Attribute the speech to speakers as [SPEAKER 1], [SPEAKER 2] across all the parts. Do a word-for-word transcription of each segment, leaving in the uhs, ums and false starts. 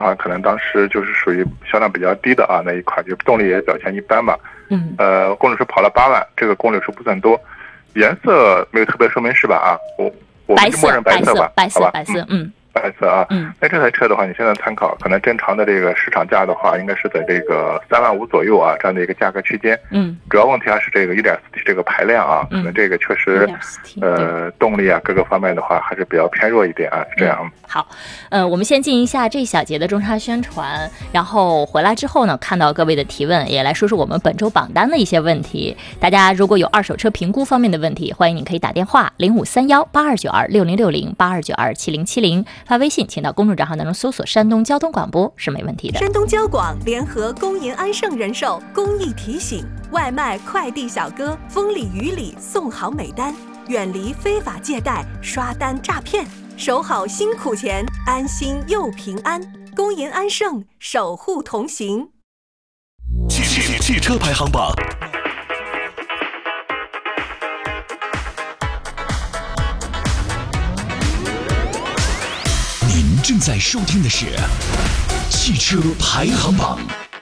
[SPEAKER 1] 啊，可能当时就是属于销量比较低的啊那一款，就动力也表现一般吧。
[SPEAKER 2] 嗯，
[SPEAKER 1] 呃，公里数跑了八万，这个公里数不算多，颜色没有特别说明是吧？啊，我我们就默认白色吧，
[SPEAKER 2] 白色
[SPEAKER 1] 好吧，
[SPEAKER 2] 白色，嗯。
[SPEAKER 1] 白色啊，
[SPEAKER 2] 嗯，
[SPEAKER 1] 那这台车的话，你现在参考，可能正常的这个市场价的话，应该是在这个三万五左右啊，这样的一个价格区间。
[SPEAKER 2] 嗯，
[SPEAKER 1] 主要问题还是这个 一点四 T 这个排量啊，
[SPEAKER 2] 嗯、
[SPEAKER 1] 可能这个确实，呃，动力啊各个方面的话还是比较偏弱一点啊，是这样。
[SPEAKER 2] 嗯、好，呃，我们先进一下这一小节的中插宣传，然后回来之后呢，看到各位的提问，也来说说我们本周榜单的一些问题。大家如果有二手车评估方面的问题，欢迎你可以打电话零五三幺八二九二六零六零八二九二七零七零，发微信请到公众账号当中搜索山东交通广播是没问题的。
[SPEAKER 3] 山东交广联合工银安盛人寿公益提醒：外卖快递小哥风里雨里送好每单，远离非法借贷、刷单诈骗，守好辛苦钱，安心又平安。工银安盛，守护同行。
[SPEAKER 4] 汽汽汽车排行榜。正在收听的是汽车排行榜。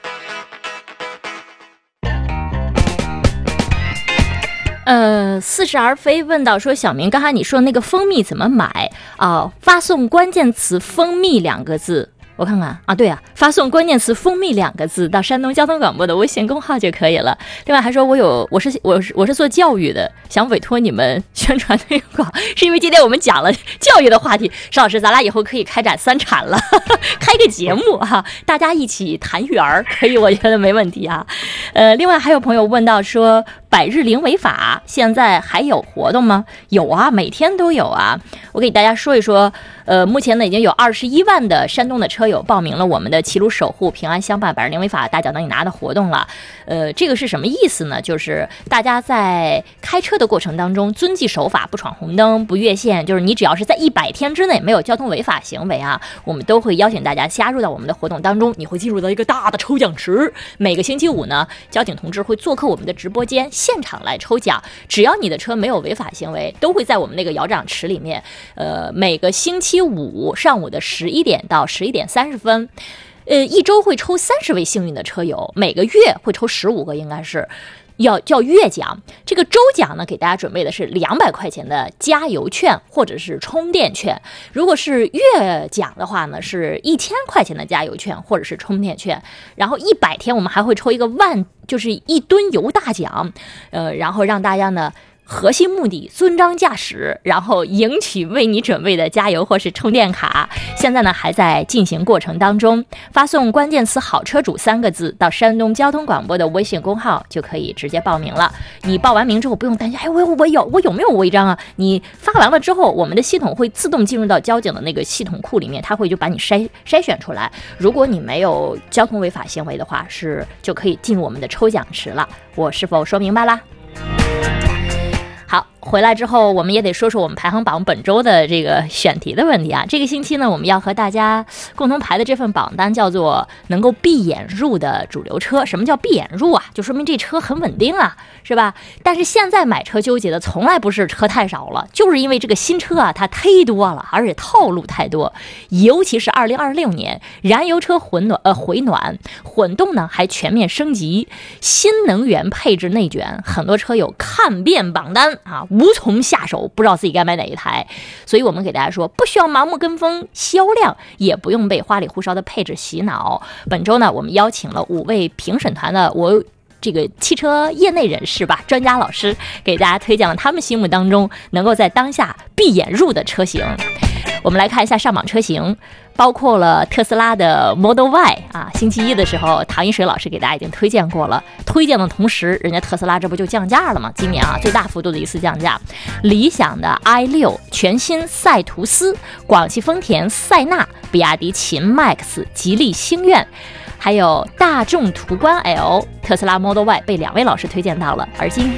[SPEAKER 2] 呃，似是而非问到说，小明，刚才你说那个蜂蜜怎么买啊、呃？发送关键词“蜂蜜”两个字。我看看啊，对啊，发送关键词“蜂蜜”两个字到山东交通广播的微信公号就可以了。另外还说我有我是我是我是做教育的，想委托你们宣传推广，是因为今天我们讲了教育的话题。邵老师，咱俩以后可以开展三产了，呵呵开个节目哈、啊，大家一起谈育儿，可以，我觉得没问题啊。呃，另外还有朋友问到说，百日零违法现在还有活动吗？有啊，每天都有啊。我给大家说一说，呃，目前呢已经有二十一万的山东的车友报名了我们的齐鲁守护平安相伴百日零违法大奖等你拿的活动了。呃，这个是什么意思呢？就是大家在开车的过程当中遵纪守法，不闯红灯，不越线，就是你只要是在一百天之内没有交通违法行为啊，我们都会邀请大家加入到我们的活动当中。你会进入到一个大的抽奖池，每个星期五呢，交警同志会做客我们的直播间，现场来抽奖。只要你的车没有违法行为，都会在我们那个摇奖池里面。呃，每个星期五上午的十一点到十一点三十分，呃，一周会抽三十位幸运的车友，每个月会抽十五个，应该是。要叫月奖，这个周奖呢，给大家准备的是两百块钱的加油券或者是充电券。如果是月奖的话呢，是一千块钱的加油券或者是充电券。然后一百天我们还会抽一个万，就是一吨油大奖，呃，然后让大家呢。核心目的遵章驾驶，然后赢取为你准备的加油或是充电卡。现在呢还在进行过程当中，发送关键词好车主三个字到山东交通广播的微信公号就可以直接报名了。你报完名之后不用担心，哎，我我有我有没有违章啊？你发完了之后，我们的系统会自动进入到交警的那个系统库里面，它会就把你筛筛选出来。如果你没有交通违法行为的话，是就可以进入我们的抽奖池了。我是否说明白啦？好，回来之后我们也得说说我们排行榜本周的这个选题的问题啊。这个星期呢，我们要和大家共同排的这份榜单叫做能够闭眼入的主流车。什么叫闭眼入啊？就说明这车很稳定啊，是吧？但是现在买车纠结的从来不是车太少了，就是因为这个新车啊它忒多了，而且套路太多。尤其是二零二六年燃油车混暖呃回暖，混动呢还全面升级，新能源配置内卷，很多车友看遍榜单啊，无从下手，不知道自己该买哪一台。所以我们给大家说，不需要盲目跟风销量，也不用被花里胡哨的配置洗脑。本周呢，我们邀请了五位评审团的我这个汽车业内人士吧，专家老师，给大家推荐了他们心目当中能够在当下闭眼入的车型。我们来看一下上榜车型，包括了特斯拉的 Model Y 啊，星期一的时候唐一水老师给大家已经推荐过了，推荐的同时人家特斯拉这不就降价了吗？今年啊最大幅度的一次降价。理想的 i 六、全新赛途斯、广汽丰田塞纳、比亚迪秦 MAX、吉利星愿，还有大众途观 L、特斯拉 Model Y 被两位老师推荐到了。而今